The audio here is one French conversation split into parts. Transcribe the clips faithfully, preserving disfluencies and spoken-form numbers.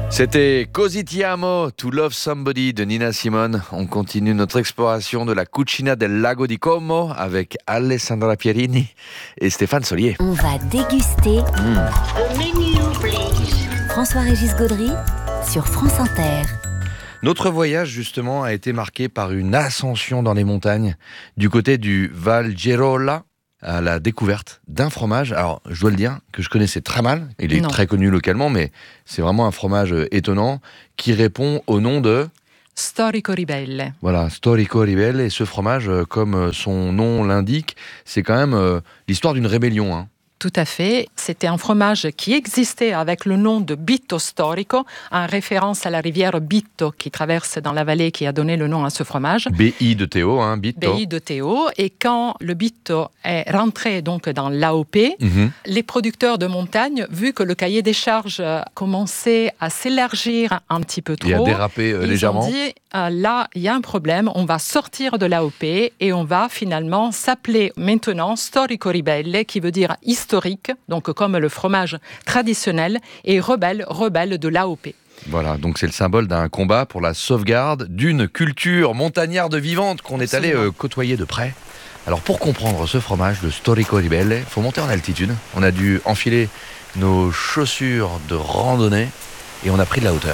C'était Così ti amo, To Love Somebody de Nina Simone. On continue notre exploration de la Cucina del Lago di Como avec Alessandra Pierini et Stéphane Solier. On va déguster Mmh. Le menu, please. François-Régis Gaudry sur France Inter. Notre voyage, justement, a été marqué par une ascension dans les montagnes du côté du Val Gerola, à la découverte d'un fromage. Alors, je dois le dire, que je connaissais très mal. Il est Non. très connu localement, mais c'est vraiment un fromage étonnant qui répond au nom de... Storico Ribelle. Voilà, Storico Ribelle. Et ce fromage, euh, comme son nom l'indique, c'est quand même euh, l'histoire d'une rébellion, hein. Tout à fait. C'était un fromage qui existait avec le nom de Bitto Storico, en référence à la rivière Bitto qui traverse dans la vallée qui a donné le nom à ce fromage. B I de Théo, hein, Bitto. B I de Théo. Et quand le Bitto est rentré donc dans l'A O P, Mhm. les producteurs de montagne, vu que le cahier des charges commençait à s'élargir un petit peu trop, Et à déraper euh, ils légèrement. ont dit, euh, là, il y a un problème, on va sortir de l'A O P et on va finalement s'appeler maintenant Storico Ribelle, qui veut dire historique, donc comme le fromage traditionnel, et rebelle, rebelle de l'A O P. Voilà, donc c'est le symbole d'un combat pour la sauvegarde d'une culture montagnarde vivante qu'on est allé Absolument. euh, côtoyer de près. Alors pour comprendre ce fromage, le Storico Ribelle, il faut monter en altitude. On a dû enfiler nos chaussures de randonnée et on a pris de la hauteur.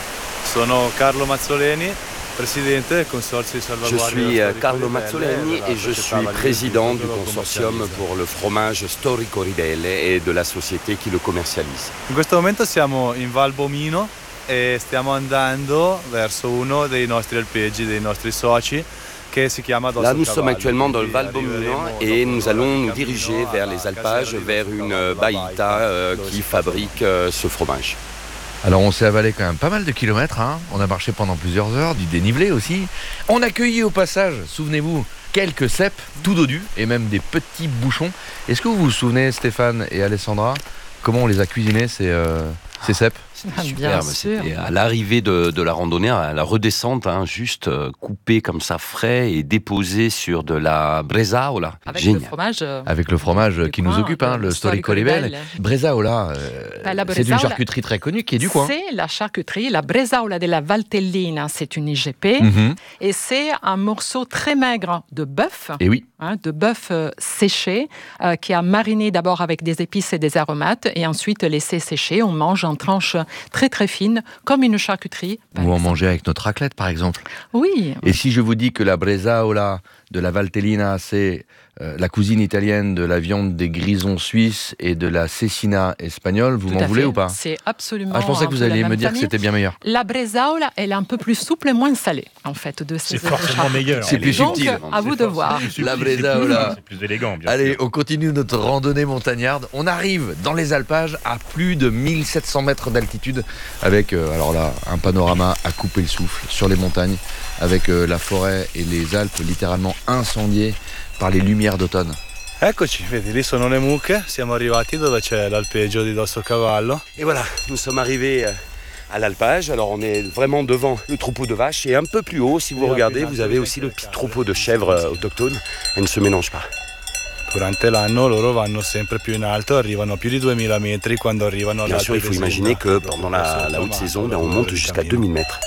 Sono Carlo Mazzoleni, presidente del consorzio di Je salvaguardia suis dello euh, Storico Carlo Ribelle Mazzoleni della et je società suis Valier président du che lo consortium commercializza. pour le fromage Storico Ribelle et de la société qui le commercialise. In questo momento siamo in Val Bomino e stiamo andando verso uno dei nostri alpeggi, dei nostri soci, che si chiama Dosso Là, nous Cavallo. sommes actuellement dans le Quindi Val Bomino arriveremo et dopo nous l'ora allons di nous diriger cammino vers alla les casera alpages, di vers Dosso une Cavallo, euh, la baïta euh, dove qui si fabrique euh, ce fromage. Alors on s'est avalé quand même pas mal de kilomètres, hein. On a marché pendant plusieurs heures, du dénivelé aussi. On a cueilli au passage, souvenez-vous, quelques cèpes, tout dodus, et même des petits bouchons. Est-ce que vous vous souvenez, Stéphane et Alessandra, comment on les a cuisinés, ces, euh, ces cèpes? Bien Superbe, sûr. c'était à l'arrivée de, de la randonnée, à la redescente, hein, juste euh, coupé comme ça frais et déposé sur de la bresaola. Avec le Génial. fromage. euh, Avec le fromage Du qui nous coin, occupe, hein, le le Storico Storico Ribelle. Ribelle. Bresaola, euh, Ben, la c'est une bresaola, charcuterie très connue qui est du coin. C'est la charcuterie, la bresaola della Valtellina, c'est une I G P, Mhm. et c'est un morceau très maigre de bœuf, Et oui, hein, de bœuf euh, séché, euh, qui a mariné d'abord avec des épices et des aromates, et ensuite laissé sécher. On mange en tranches très très fines, comme une charcuterie. par ou en exemple. manger avec notre raclette, par exemple. Oui, Et si je vous dis que la bresaola de la Valtellina, c'est euh, la cousine italienne de la viande des grisons suisses et de la cecina espagnole, vous tout m'en à voulez fait. ou pas? C'est absolument. Ah, je pensais un que vous peu la alliez même me dire famille. que c'était bien meilleur. La bresaola, elle est un peu plus souple et moins salée, en fait, de ces C'est forcément meilleur. C'est Elle plus est- Donc, subtil. à vous de voir. C'est plus La subtil, c'est plus- bresaola. C'est plus élégant, bien Allez, sûr. on continue notre randonnée montagnarde. On arrive dans les alpages à plus de mille sept cents mètres d'altitude avec, euh, alors là, un panorama à couper le souffle sur les montagnes avec euh, la forêt et les Alpes littéralement incendiées par les lumières d'automne. Eccoci, vedi, lì sono le mucche, siamo arrivati dove c'è l'alpeggio di Dosso Cavallo. Et voilà, nous sommes arrivés euh, à l'alpage. Alors on est vraiment devant le troupeau de vaches et un peu plus haut, si vous regardez, vous avez aussi le petit troupeau de chèvres euh, autochtones. Elles ne se mélangent pas. Durante l'anno loro vanno sempre più in alto, arrivano a più di duemila metri quando arrivano Bien sûr, il faut imaginer que pendant la, la haute saison, ben, on monte jusqu'à deux mille mètres.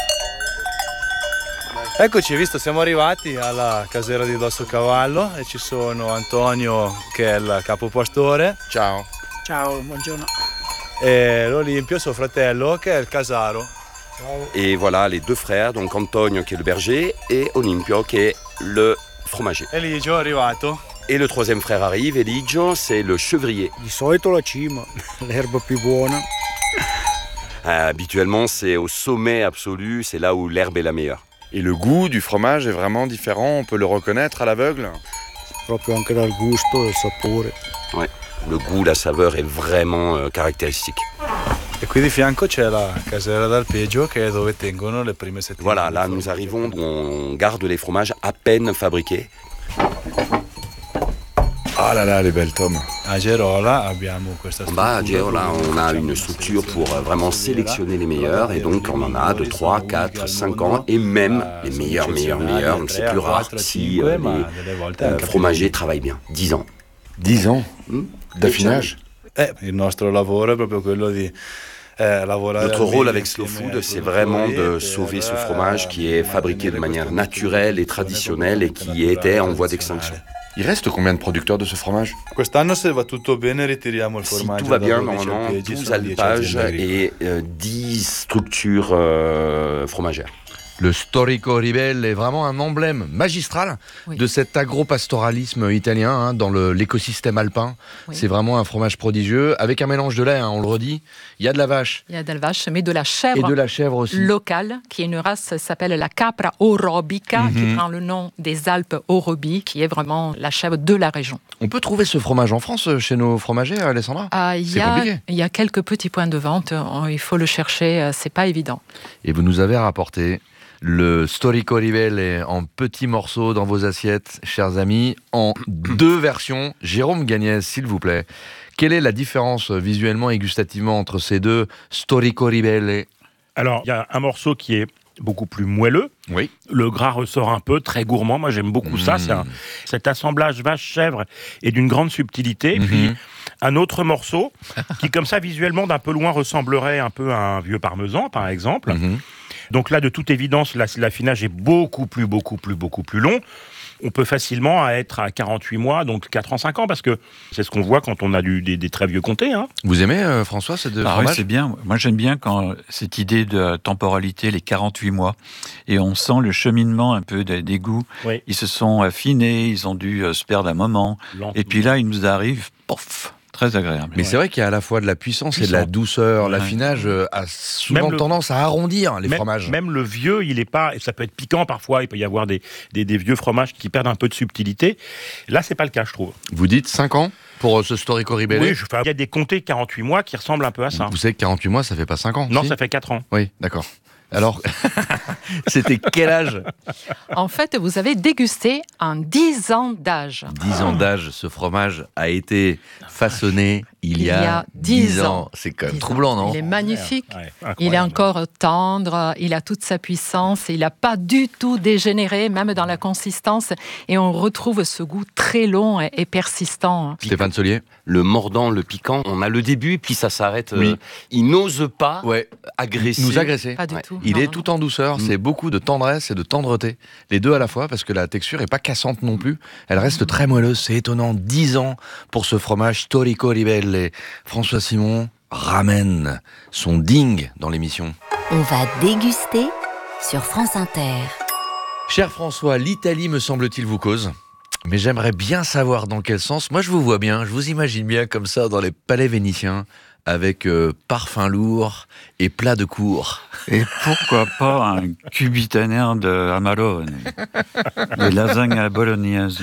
Eccoci, visto, siamo arrivati alla casera di Dosso Cavallo e ci sono Antonio che è il capopastore Ciao. Ciao, buongiorno. e l'Olimpio, suo fratello, che è il casaro. Et voilà les deux frères, donc Antonio qui est le berger et Olimpio qui est le fromager. Eligio è arrivato. Et le troisième frère arrive, Eligio, c'est le chevrier. Di solito la cima, l'erba più buona. Euh, habituellement, c'est au sommet absolu, c'est là où l'herbe est la meilleure. Et le goût du fromage est vraiment différent, on peut le reconnaître à l'aveugle. Proprio anche dal gusto, dal sapore. Ouais. Le goût, la saveur est vraiment euh, caractéristique. E qui di fianco c'è la casera d'alpeggio che è dove tengono le prime settimane. Voilà, là di nous frutta. arrivons, on garde les fromages à peine fabriqués. Ah là là, les belles tomes. A Gerola abbiamo questa En bas, à struttura Gerola, dove on a facciamo une una structure pour selezione euh, vraiment della sélectionner les filiera. meilleurs, et donc on en a de trois, quatre, cinq ans, et même les meilleurs, meilleurs, meilleurs, donc c'est plus rare si euh, les euh, fromagers travaillent bien. dix ans. dix ans Hmm d'affinage. Eh, il nostro lavoro è proprio quello di Notre rôle avec Slow Food, c'est vraiment de sauver ce fromage qui est fabriqué de manière naturelle et traditionnelle et qui était en voie d'extinction. Il reste combien de producteurs de ce fromage? Si tout va bien, normalement, douze alpages et euh, dix structures euh, fromagères. Le Storico Ribelle est vraiment un emblème magistral oui. de cet agro-pastoralisme italien hein, dans le, l'écosystème alpin. Oui. C'est vraiment un fromage prodigieux, avec un mélange de lait, hein, on le redit. Il y a de la vache. Il y a de la vache, mais de la chèvre. Et de la chèvre aussi. Locale, qui est une race qui s'appelle la Capra orobica, mm-hmm. qui prend le nom des Alpes Orobi, qui est vraiment la chèvre de la région. On peut trouver ce fromage en France, chez nos fromagers, Alessandra? Ah, c'est a, compliqué. Il y a quelques petits points de vente, il faut le chercher, c'est pas évident. Et vous nous avez rapporté le Storico Ribelle en petits morceaux dans vos assiettes, chers amis, en deux versions. Jérôme Gagnès, s'il vous plaît, quelle est la différence visuellement et gustativement entre ces deux Storico Ribelle? Alors, il y a un morceau qui est beaucoup plus moelleux. Oui. Le gras ressort un peu, très gourmand. Moi, j'aime beaucoup mmh. ça. C'est un, cet assemblage vache-chèvre est d'une grande subtilité. Mmh. Puis, un autre morceau qui, comme ça, visuellement, d'un peu loin, ressemblerait un peu à un vieux parmesan, par exemple. Mmh. Donc là, de toute évidence, l'affinage est beaucoup plus, beaucoup plus, beaucoup plus long. On peut facilement être à quarante-huit mois, donc quatre ans, cinq ans, parce que c'est ce qu'on voit quand on a du, des, des très vieux comtés. Hein. Vous aimez, euh, François, cette ah fromage? Oui, c'est bien. Moi, j'aime bien quand cette idée de temporalité, les quarante-huit mois. Et on sent le cheminement un peu des, des goûts. Oui. Ils se sont affinés, ils ont dû se perdre un moment. Lentement. Et puis là, il nous arrive, pof, très agréable. Mais ouais. c'est vrai qu'il y a à la fois de la puissance Puissant. et de la douceur. Ouais. L'affinage a souvent le, tendance à arrondir les même, fromages. Même le vieux, il est pas. Ça peut être piquant parfois. Il peut y avoir des, des, des vieux fromages qui perdent un peu de subtilité. Là, c'est pas le cas, je trouve. Vous dites cinq ans pour ce Storico Ribelle? Oui, je, enfin, il y a des comtés quarante-huit mois qui ressemblent un peu à ça. Vous savez que quarante-huit mois, ça fait pas cinq ans? Non, si ça fait quatre ans. Oui, d'accord. Alors, c'était quel âge? En fait, vous avez dégusté en dix ans d'âge. dix ans d'âge, ce fromage a été façonné il, il y a dix ans. C'est quand même troublant, non? Il est magnifique, ouais, il est encore tendre, il a toute sa puissance, il n'a pas du tout dégénéré, même dans la consistance, et on retrouve ce goût très long et, et persistant. Stéphane Solier? Le mordant, le piquant, on a le début, puis ça s'arrête. Oui. Euh, il n'ose pas ouais. agresser. Nous agresser. Pas du ouais. tout. Il non, est non. tout en douceur, mmh. c'est beaucoup de tendresse et de tendreté. Les deux à la fois, parce que la texture n'est pas cassante non plus. Elle reste très moelleuse, c'est étonnant. dix ans pour ce fromage Storico Ribelle. François Simon ramène son ding dans l'émission. On va déguster sur France Inter. Cher François, l'Italie me semble-t-il vous cause. Mais j'aimerais bien savoir dans quel sens. Moi je vous vois bien, je vous imagine bien comme ça dans les palais vénitiens, avec euh, parfum lourd et plat de cour. Et pourquoi pas un cubitanère de Amarone, des lasagnes à la bolognaise.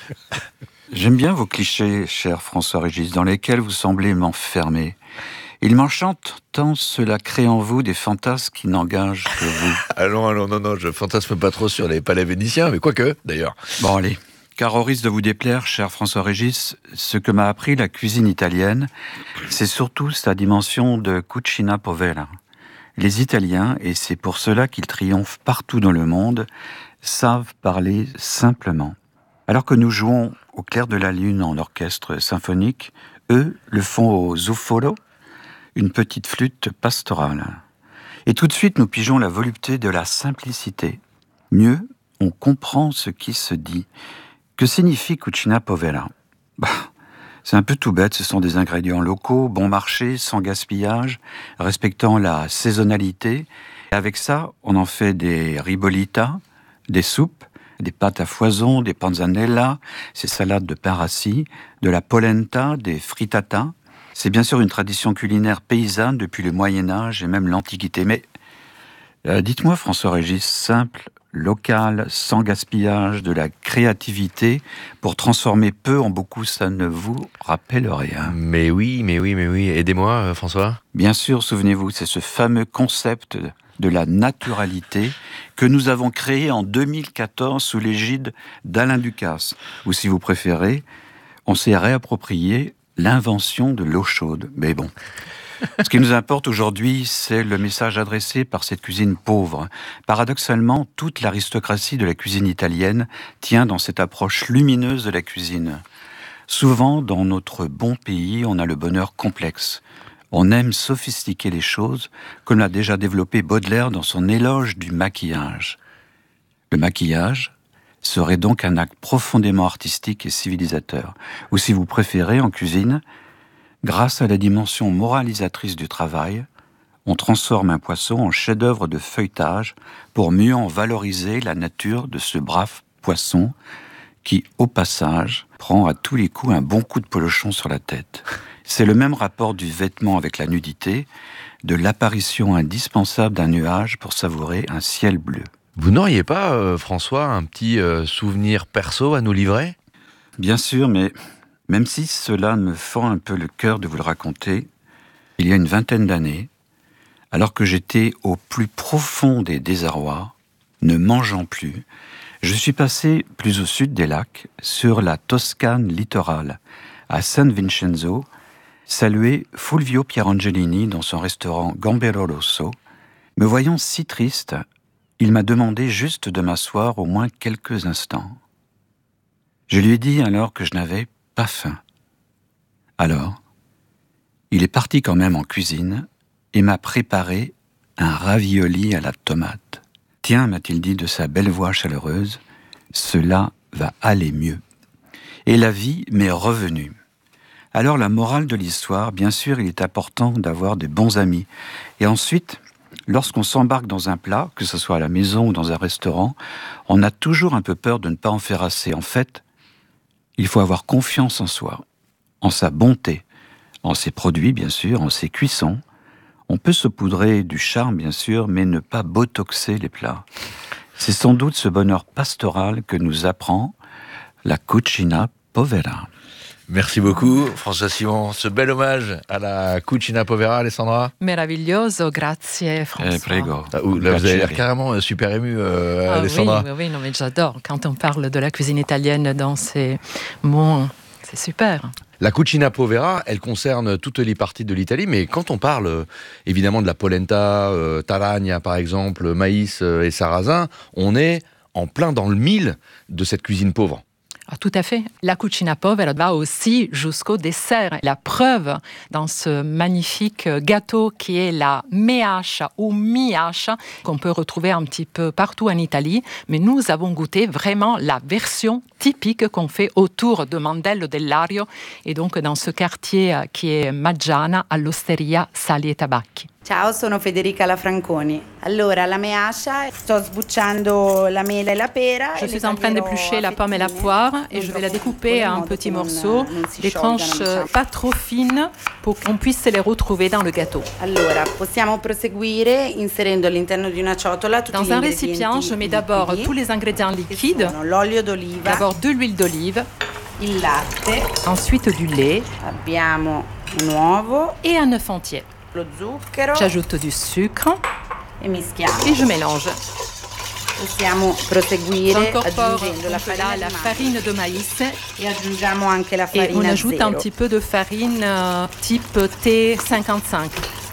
J'aime bien vos clichés, cher François-Régis, dans lesquels vous semblez m'enfermer. Ils m'enchantent tant cela crée en vous des fantasmes qui n'engagent que vous. Allons, allons, non, non, je fantasme pas trop sur les palais vénitiens, mais quoique, d'ailleurs. Bon, allez. Car au risque de vous déplaire, cher François-Régis, ce que m'a appris la cuisine italienne, c'est surtout sa dimension de cucina povera. Les Italiens, et c'est pour cela qu'ils triomphent partout dans le monde, savent parler simplement. Alors que nous jouons au clair de la lune en orchestre symphonique, eux le font au zufolo, une petite flûte pastorale. Et tout de suite, nous pigeons la volupté de la simplicité. Mieux, on comprend ce qui se dit. Que signifie cucina povera? Bah, c'est un peu tout bête, ce sont des ingrédients locaux, bon marché, sans gaspillage, respectant la saisonnalité. Et avec ça, on en fait des ribolitas, des soupes, des pâtes à foison, des panzanella, ces salades de pain rassis, de la polenta, des frittata. C'est bien sûr une tradition culinaire paysanne depuis le Moyen-Âge et même l'Antiquité. Mais euh, dites-moi, François-Régis, simple, local, sans gaspillage, de la créativité, pour transformer peu en beaucoup, ça ne vous rappelle rien? Mais oui, mais oui, mais oui. Aidez-moi, euh, François. Bien sûr, souvenez-vous, c'est ce fameux concept de la naturalité que nous avons créé en deux mille quatorze sous l'égide d'Alain Ducasse. Ou si vous préférez, on s'est réapproprié l'invention de l'eau chaude. Mais bon, ce qui nous importe aujourd'hui, c'est le message adressé par cette cuisine pauvre. Paradoxalement, toute l'aristocratie de la cuisine italienne tient dans cette approche lumineuse de la cuisine. Souvent, dans notre bon pays, on a le bonheur complexe. On aime sophistiquer les choses, comme l'a déjà développé Baudelaire dans son éloge du maquillage. Le maquillage serait donc un acte profondément artistique et civilisateur, ou si vous préférez, en cuisine, grâce à la dimension moralisatrice du travail, on transforme un poisson en chef-d'œuvre de feuilletage pour mieux en valoriser la nature de ce brave poisson qui, au passage, prend à tous les coups un bon coup de polochon sur la tête. C'est le même rapport du vêtement avec la nudité, de l'apparition indispensable d'un nuage pour savourer un ciel bleu. Vous n'auriez pas, euh, François, un petit euh, souvenir perso à nous livrer ? Bien sûr, mais même si cela me fend un peu le cœur de vous le raconter, il y a une vingtaine d'années, alors que j'étais au plus profond des désarrois, ne mangeant plus, je suis passé plus au sud des lacs, sur la Toscane littorale, à San Vincenzo, saluer Fulvio Pierangelini dans son restaurant Gambero Rosso. Me voyant si triste, il m'a demandé juste de m'asseoir au moins quelques instants. Je lui ai dit alors que je n'avais pas faim. Alors, il est parti quand même en cuisine et m'a préparé un ravioli à la tomate. « Tiens, m'a-t-il dit de sa belle voix chaleureuse, cela va aller mieux. » Et la vie m'est revenue. Alors la morale de l'histoire, bien sûr, il est important d'avoir de bons amis. Et ensuite, lorsqu'on s'embarque dans un plat, que ce soit à la maison ou dans un restaurant, on a toujours un peu peur de ne pas en faire assez. En fait, il faut avoir confiance en soi, en sa bonté, en ses produits, bien sûr, en ses cuissons. On peut saupoudrer du charme, bien sûr, mais ne pas botoxer les plats. C'est sans doute ce bonheur pastoral que nous apprend la Cucina Povera. Merci beaucoup, François Simon. Ce bel hommage à la Cucina Povera, Alessandra. Meraviglioso, grazie François. Eh, prego. Ah, ou, là, vous avez l'air carrément super ému, euh, ah, Alessandra. Oui, oui, oui, non, mais j'adore. Quand on parle de la cuisine italienne dans ces mots, c'est super. La Cucina Povera, elle concerne toutes les parties de l'Italie, mais quand on parle euh, évidemment de la polenta, euh, taragna par exemple, maïs euh, et sarrasin, on est en plein dans le mille de cette cuisine pauvre. Ah, tout à fait. La Cucina Povera va aussi jusqu'au dessert. La preuve dans ce magnifique gâteau qui est la meascia ou miascia, qu'on peut retrouver un petit peu partout en Italie. Mais nous avons goûté vraiment la version typique qu'on fait autour de Mandello del Lario et donc dans ce quartier qui est Maggiana, all'Osteria Sali e Tabacchi. Ciao, sono Federica Lafranconi. Allora, la meascia, sto sbucciando la mela e la pera. Je suis en train d'éplucher la pomme et la poire et je vais la découper en petits morceaux, des tranches pas trop fines pour qu'on puisse les retrouver dans le gâteau. Allora, possiamo proseguire inserendo all'interno di una ciotola tutti gli Dans un ingredienti récipient, je mets d'abord liquidi, tous les ingrédients liquides. l'olio d'oliva, D'abord de l'huile d'olive, il latte, ensuite du lait abbiamo un uovo, et un œuf entier. lo zucchero J'ajoute du sucre e mischiamo. et je mélange. Possiamo proseguire J'incorpore aggiungendo la donc là la farine de maïs e aggiungiamo anche la et farina on ajoute zero. un petit peu de farine euh, type T cinquantacinq.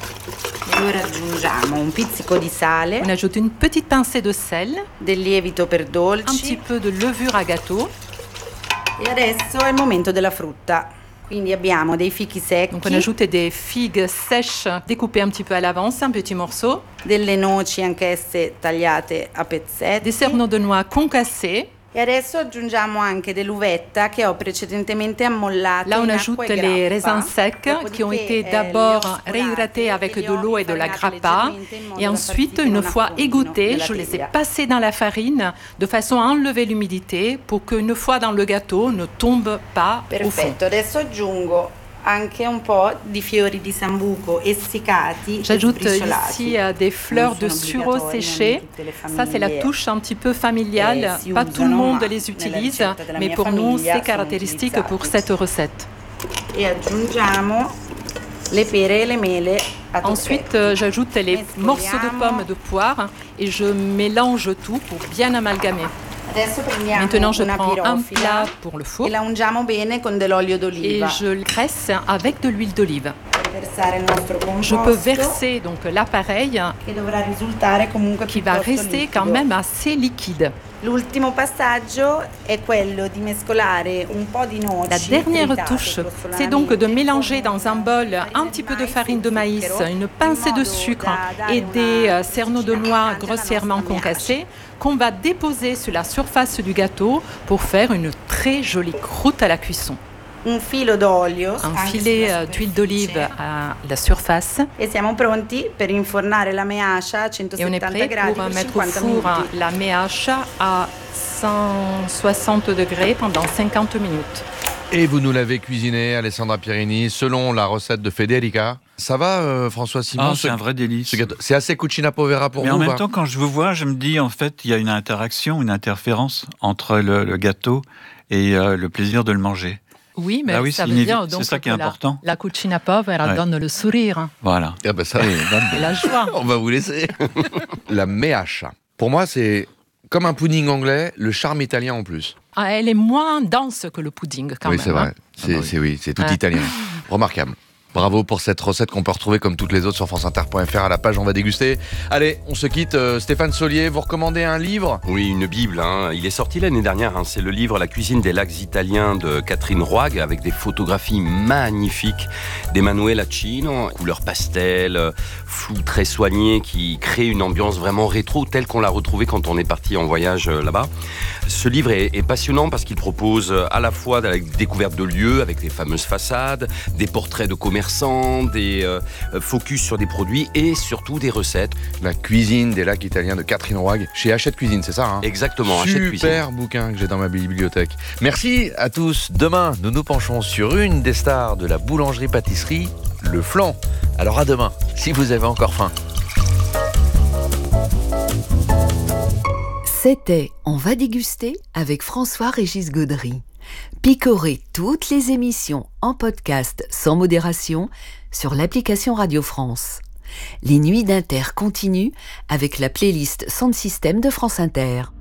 E ora aggiungiamo un pizzico di sale, On ajoute une petite pincée de sel, del lievito per un petit dolci peu de levure à gâteau. e adesso è il momento della frutta. Quindi abbiamo dei fichi secchi, Donc on ajoute des figues sèches découpées un petit peu à l'avance, un petit morceau, delle noci anch'esse tagliate a pezzetti. des cerneaux de noix concassés. E adesso aggiungiamo anche dell'uvetta che ho precedentemente ammollate Là, on in ajoute acqua e les grappa. raisins secs qui ont été Dopodiché, eh, d'abord li ho scolati réhydratés avec e li de ho l'eau et de la infarinati grappa. leggermente in modo Et da ensuite, far sì che une non fois affondino égouttés, nella je les ai teglia. passés dans la farine de façon à enlever l'humidité pour qu'une fois dans le gâteau, ne tombe pas au fond. Perfetto, adesso aggiungo anche un po' di fiori di sambuco essiccati e J'ajoute sbriciolati. ici euh, des fleurs de Non sono sureau obbligatorie, séché. non in tutte le Ça, c'est la famiglie. touche un petit peu familiale. Eh, si Pas tout le usano, monde ma les nella utilise, ricetta della mais mia pour nous, famiglia c'est sono caractéristique utilizzati. pour cette recette. E aggiungiamo le pere e le mele a Ensuite, tocchetti. euh, j'ajoute les Mescoliamo. morceaux de pommes de poire et je mélange tout pour bien amalgamer. Adesso prendiamo Maintenant, je una prends un pirofila plat pour le e four la ungiamo bene con dell'olio et d'oliva. je le graisse avec de l'huile d'olive. Je peux verser donc l'appareil qui va rester quand même assez liquide. L'ultimo passaggio è quello di mescolare un po' di noci. La dernière touche, c'est donc de mélanger dans un bol un petit peu de farine de maïs, une pincée de sucre et des cerneaux de noix grossièrement concassés qu'on va déposer sur la surface du gâteau pour faire une très jolie croûte à la cuisson. Un filo d'olio, un filet d'huile d'olive à la surface. Et siamo pronti per infornare la meacha a Et on est prêt pour mettre au four la meacha à cent soixante degrés pendant cinquante minutes. Et vous nous l'avez cuisiné, Alessandra Pierini, selon la recette de Federica. Ça va, euh, François Simon? Ah, c'est un vrai délice. C'est assez cucina povera pour Mais vous. Mais en même bah temps, quand je vous vois, je me dis, en fait, il y a une interaction, une interférence entre le, le gâteau et euh, le plaisir de le manger. Oui, mais ah oui, ça c'est veut dire c'est donc ça qui est que la, important. La cucina povera ouais. donne le sourire. Voilà. Ah bah ça, et la joie. On va vous laisser. La meacha. Pour moi, c'est comme un pudding anglais, le charme italien en plus. Ah, elle est moins dense que le pudding, quand oui, même. C'est vrai. Hein. C'est, ah bah oui. c'est, oui, c'est tout ah. italien. Remarquable. Bravo pour cette recette qu'on peut retrouver comme toutes les autres sur franceinter point f r à la page On va déguster. Allez, on se quitte. Euh, Stéphane Solier, vous recommandez un livre ? Oui, une Bible. Hein. Il est sorti l'année dernière. Hein. C'est le livre La cuisine des lacs italiens de Catherine Roig avec des photographies magnifiques d'Emanuele Acino, couleur pastel, flou très soigné qui crée une ambiance vraiment rétro telle qu'on l'a retrouvée quand on est parti en voyage là-bas. Ce livre est, est passionnant parce qu'il propose à la fois la découverte de lieux avec les fameuses façades, des portraits de commerçants, des euh, focus sur des produits et surtout des recettes. La cuisine des lacs italiens de Catherine Roig chez Hachette Cuisine, c'est ça hein? Exactement, Hachette Cuisine. Super bouquin que j'ai dans ma bibliothèque. Merci à tous. Demain, nous nous penchons sur une des stars de la boulangerie-pâtisserie, le flan. Alors à demain, si vous avez encore faim. C'était On va déguster avec François-Régis Gaudry. Picorez toutes les émissions en podcast sans modération sur l'application Radio France. Les nuits d'Inter continuent avec la playlist Sound System de France Inter.